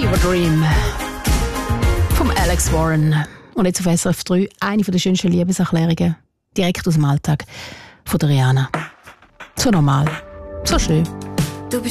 Fever Dream vom Alex Warren. Und jetzt auf SRF 3 eine der schönsten Liebeserklärungen direkt aus dem Alltag von der Rihanna. So normal, so schön.